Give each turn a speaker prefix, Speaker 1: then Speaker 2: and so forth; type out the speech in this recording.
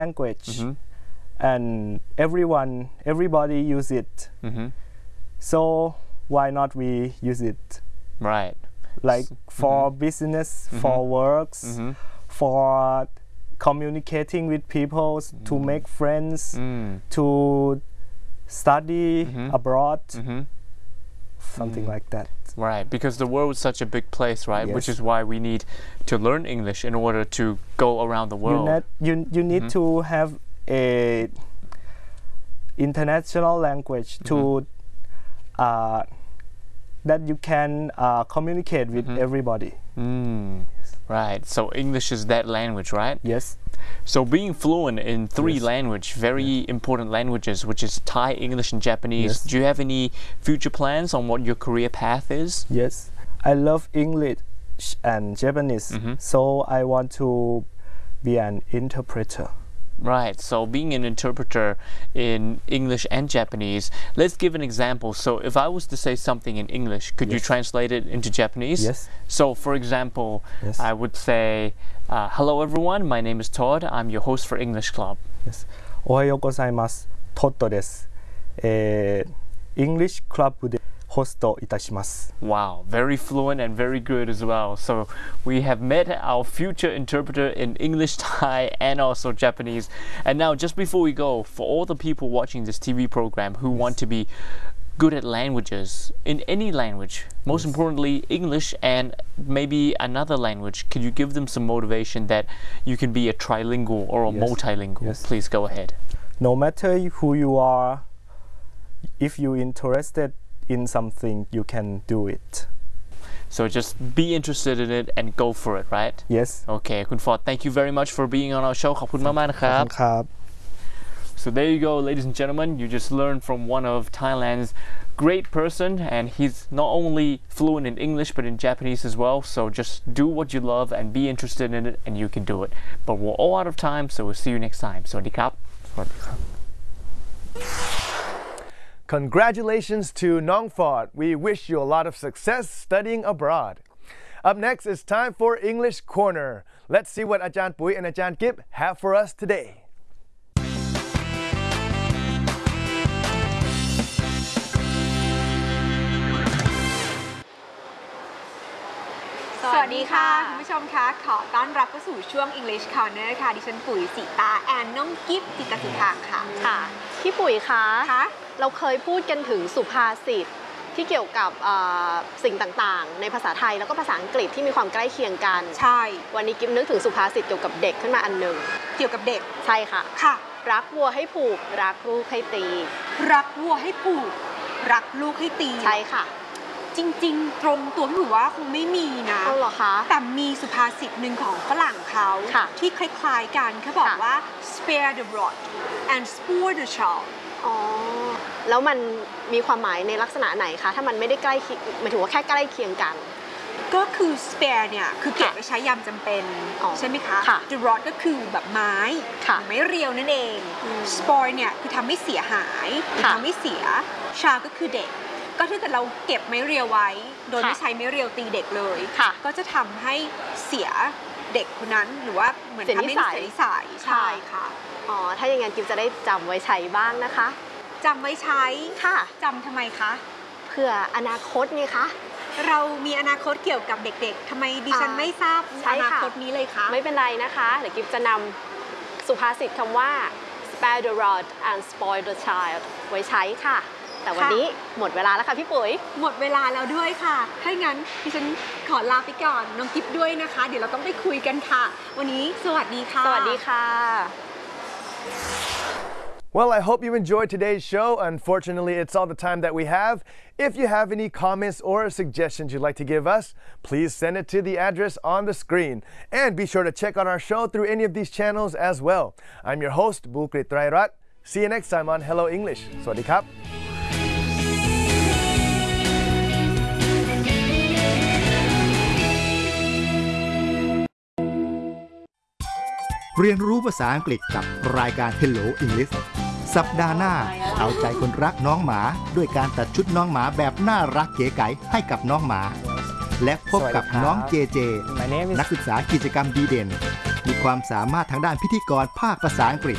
Speaker 1: language, and everybody use it. So why not we use it?
Speaker 2: Right.
Speaker 1: Like for business, for works, for communicating with people, to make friends, to study abroad, something like that.
Speaker 2: Right, because the world is such a big place, right?
Speaker 1: Yes.
Speaker 2: Which is why we need to learn English in order to go around the world.
Speaker 1: You need to have a international language to that you can communicate with everybody.
Speaker 2: Right, so English is that language, right?
Speaker 1: Yes.
Speaker 2: So being fluent in three languages, very important languages, which is Thai, English, and Japanese. Do you have any future plans on what your career path is?
Speaker 1: Yes, I love English and Japanese, so I want to be an interpreter.
Speaker 2: Right, so being an interpreter in English and Japanese, let's give an example. So if I was to say something in English, could you translate it into Japanese?
Speaker 1: Yes.
Speaker 2: So for example, I would say, hello everyone, my name is Todd, I'm your host for English Club.
Speaker 1: Yes. おはようございます。トッドです。English Club でホストいたします。
Speaker 2: Wow, very fluent and very good as well. So we have met our future interpreter in English, Thai, and also Japanese. And now, just before we go, for all the people watching this TV program who want to be good at languages, in any language, most importantly English and maybe another language, could you give them some motivation that you can be a trilingual or a multilingual? Please go ahead.
Speaker 1: No matter who you are, if you're interested in something, you can do it.
Speaker 2: So just be interested in it and go for it, right?
Speaker 1: Yes.
Speaker 2: Okay, คุณ Ford, thank you very much for being on our show. ขอบคุณมากๆนะครับ
Speaker 1: ครับ
Speaker 2: So there you go, ladies and gentlemen. You just learned from one of Thailand's great person, and he's not only fluent in English but in Japanese as well. So just do what you love and be interested in it, and you can do it. But we're all out of time, so we'll see you next time. สวัสดีครับ
Speaker 1: สวัสดีครับ
Speaker 3: Congratulations to Nong Ford. We wish you a lot of success studying abroad. Up next, it's time for English Corner. Let's see what Ajahn Pui and Ajahn Kip have for us today.
Speaker 4: สวัสดีค่ะคุณผู้ชมคะขอต้อนรับเข้าสู่ช่วง English Corner ค่ะดิฉันปุ๋ยสีตาแอนน้องกิฟจิตรสุธางค่ะ
Speaker 5: พี่ปุ๋ยคะเราเคยพูดกันถึงสุภาษิตที่เกี่ยวกับสิ่งต่างๆในภาษาไทยแล้วก็ภาษาอังกฤษที่มีความใกล้เคียงกัน
Speaker 4: ใช่
Speaker 5: วันนี้กิฟนึกถึงสุภาษิตเกี่ยวกับเด็กขึ้นมาอันหนึ่ง
Speaker 4: เกี่ยวกับเด็ก
Speaker 5: ใช่ค่ะ
Speaker 4: ค่ะ
Speaker 5: รักวัวให้ผูกรักลูกให้ตี
Speaker 4: รักวัวให้ผูกรักลูกให้ตี
Speaker 5: ใช่ค่ะ
Speaker 4: จริงๆตรงตัวพี่ว่าคงไม่มีนะ
Speaker 5: เอาเหรอคะ
Speaker 4: แต่มีสุภาษิตหนึ่งของฝรั่งเขาที่คล้ายๆกันเขาบอกว่า spare the rod and spoil the child
Speaker 5: อ๋อแล้วมันมีความหมายในลักษณะไหนคะถ้ามันไม่ได้ใกล้หมายถึงว่าแค่ใกล้เคียงกัน
Speaker 4: ก็คือ spare เนี่ยคือเก็บไว้ใช้ยามจำเป็นใช่ไหมคะ the rod ก็คือแบบไม้เรียวนั่นเอง spoil เนี่ยคือทำให้เสียหายทำให้เสีย child ก็คือเด็กก็ถ้าเกิดเราเก็บไม้เรียวไว้โดยไม่ใช้ไม้เรียวตีเด็กเลยก็จะทำให้เสียเด็กคนนั้นหรือว่าเหมือนทำให้เสียนิสัยใช่ค่ะ
Speaker 5: อ๋อถ้าอย่างนั้นกิฟจะได้จำไว้ใช้บ้างนะคะ
Speaker 4: จำไว้ใช้
Speaker 5: ค่ะ
Speaker 4: จำทำไมคะ
Speaker 5: เพื่ออนาคตไงคะ
Speaker 4: เรามีอนาคตเกี่ยวกับเด็กๆทำไมดิฉันไม่ทราบอนาคตนี้เลยคะ
Speaker 5: ไม่เป็นไรนะคะเดี๋ยวกิฟจะนำสุภาษิตคำว่า spare the rod and spoil the child ไว้ใช้ค่ะแต่วันนี้หมดเวลาแล้วค่ะพี่ปุ๋ย
Speaker 4: หมดเวลาแล้วด้วยค่ะถ้างั้นดิฉันขอลาไปก่อนน้องกิฟด้วยนะคะเดี๋ยวเราต้องไปคุยกันค่ะวันนี้สวัสดีค่ะ
Speaker 5: สวัสดีค่ะ
Speaker 3: Well, I hope you enjoyed today's show. Unfortunately, it's all the time that we have. If you have any comments or suggestions you'd like to give us, please send it to the address on the screen. And be sure to check out our show through any of these channels as well. I'm your host, Bulkrit Trairat. See you next time on Hello English. สวัสดีครับ
Speaker 6: เรียนรู้ภาษาอังกฤษกับรายการ Hello English สัปดาห์หน้าเอาใจคนรักน้องหมาด้วยการตัดชุดน้องหมาแบบน่ารักเก๋ไก๋ให้กับน้องหมาและพบกับน้องเจเจนักศึกษากิจกรรมดีเด่นมีความสามารถทางด้านพิธีกรภาคภาษาอังกฤษ